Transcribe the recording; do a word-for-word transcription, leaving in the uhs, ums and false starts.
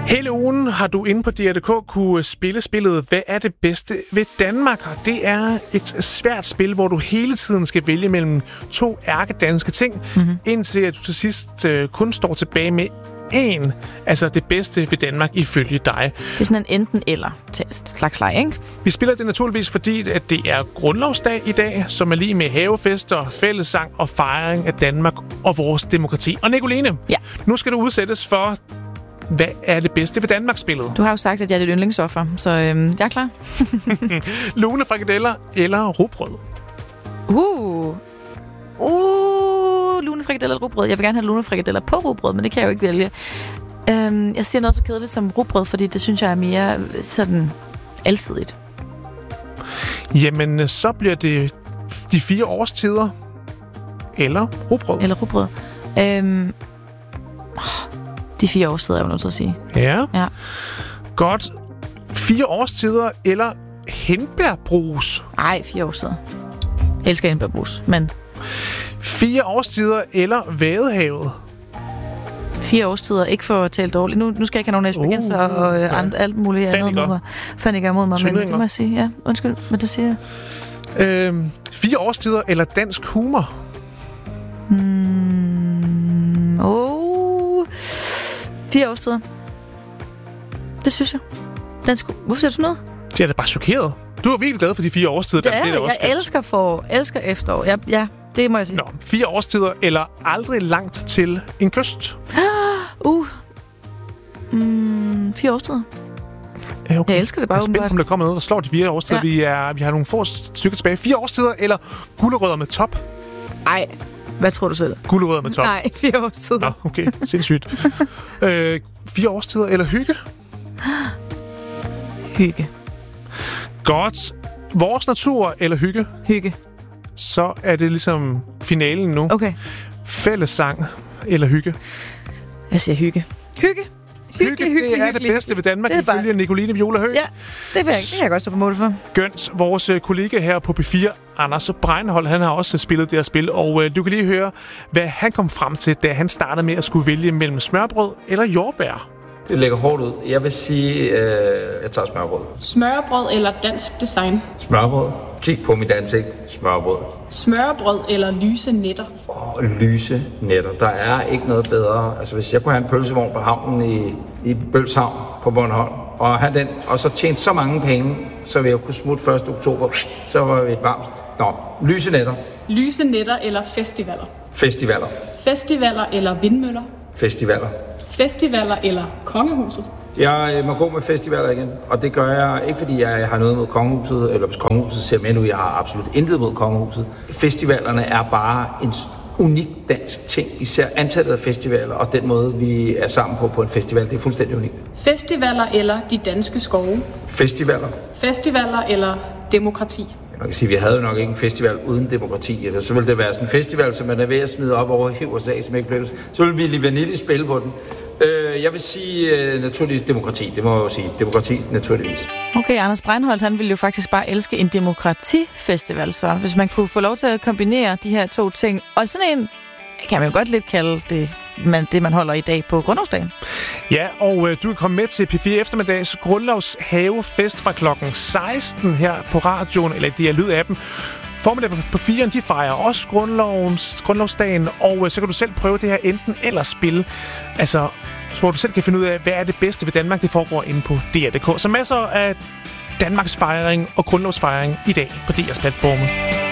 Hele ugen har du inde på D R punktum d k kunne spille spillet Hvad er det bedste ved Danmark? Og det er et svært spil, hvor du hele tiden skal vælge mellem to ærkedanske ting, mm-hmm. indtil at du til sidst øh, kun står tilbage med én, altså det bedste ved Danmark ifølge dig. Det er sådan en enten-eller slags leg, ikke? Vi spiller det naturligvis, fordi at det er grundlovsdag i dag, som er lige med havefester, fællessang og fejring af Danmark og vores demokrati. Og Nicoline, ja. Nu skal du udsættes for Hvad er det bedste ved Danmark-spillet? Du har jo sagt, at jeg er dit yndlingsoffer, så øhm, jeg er klar. Lune frikadeller eller rugbrød? Uh! Uh! Lune frikadeller eller rugbrød. Jeg vil gerne have lune frikadeller på rugbrød, men det kan jeg jo ikke vælge. Øhm, jeg siger noget så kedeligt som rugbrød, fordi det synes jeg er mere sådan alsidigt. Jamen, så bliver det de fire årstider eller rugbrød. Eller rugbrød. Øhm... De fire årstider, jeg var nødt til at sige. Ja. ja. Godt. Fire årstider eller hindbærbrus? Nej, fire årstider. Jeg elsker hindbærbrus, men... Fire årstider eller Vadehavet? Fire årstider, ikke for at tale dårligt. Nu, nu skal jeg ikke have nogen aspergenser uh, og øh, and, alt muligt andet mod mig. Fandikere mod mig, men det må jeg sige. Ja, undskyld, men det siger jeg. Øhm, fire årstider eller dansk humor? Hmm, oh... Fire årstider. Det synes jeg. Dansk... Hvorfor siger du sådan noget? Jeg er da bare chokeret. Du er virkelig glad for de fire årstider. Det er, det er jeg også elsker forår, elsker efterår. Ja, ja, det må jeg sige. Nå, fire årstider eller aldrig langt til en kyst? uh. Mm, fire årstider. Ja, okay. Jeg elsker det bare. Jeg er spændt, om der kommer noget, der slår de fire årstider. Ja. Vi, er, vi har nogle få stykker tilbage. Fire årstider eller gulerødder med top? Ej. Hvad tror du selv? Gulerødder med top. Nej, fire årstider. Nå, okay. Sindssygt. øh, fire årstider eller hygge? Hygge. Godt. Vores natur eller hygge? Hygge. Så er det ligesom finalen nu. Okay. Fællessang eller hygge? Jeg siger hygge. Hygge. Hygge, hygge, hygge, det er hygge. det bedste ved Danmark, ifølge bare... Nicoline Viola Høgh. Ja, det, vil jeg, det kan jeg godt stå på mål for. Gønt, vores kollega her på P fire, Anders Breinholt, han har også spillet det her spil, og øh, du kan lige høre, hvad han kom frem til, da han startede med at skulle vælge mellem smørbrød eller jordbær. Det lægger hårdt ud. Jeg vil sige, øh, jeg tager smørbrød. Smørbrød eller dansk design? Smørbrød. Kig på mit ansigt. Smørbrød. Smørbrød eller lyse netter? Åh, oh, lyse netter. Der er ikke noget bedre. Altså, hvis jeg kunne have en pølsevogn på havnen i, i Bølshavn på Bornholm, og have den, og så tjene så mange penge, så vil jeg kunne smutte første oktober, så var vi et varmt. Nå, lyse netter. Lyse netter eller festivaler? Festivaler. Festivaler eller vindmøller? Festivaler. Festivaler eller kongehuset? Jeg må gå med festivaler igen, og det gør jeg ikke, fordi jeg har noget mod kongehuset, eller hvis kongehuset ser med nu, jeg har absolut intet mod kongehuset. Festivalerne er bare en unik dansk ting, især antallet af festivaler, og den måde, vi er sammen på på en festival, det er fuldstændig unikt. Festivaler eller de danske skove? Festivaler. Festivaler eller demokrati? Man kan sige, vi havde jo nok ikke en festival uden demokrati, eller så ville det være sådan en festival, som man er ved at smide op over U S A, som ikke blev. Så ville vi lige vanilje spille på den. Øh, jeg vil sige øh, naturligvis demokrati, det må jeg jo sige. Demokrati naturligvis. Okay, Anders Breinholt, han ville jo faktisk bare elske en demokratifestival, så hvis man kunne få lov til at kombinere de her to ting, og sådan en kan man jo godt lidt kalde det, man, det man holder i dag på grundlovsdagen. Ja, og øh, du kan komme med til P fire eftermiddags Grundlovshavefest fra klokken seksten her på radioen, eller det er lyd-appen. Formiddag på firen, de fejrer også grundlovens, grundlovsdagen, og øh, så kan du selv prøve det her enten eller spil. Altså, hvor du selv kan finde ud af, hvad er det bedste ved Danmark, det foregår inde på D R punktum d k. Så masser af Danmarks fejring og grundlovsfejring i dag på D R's platforme.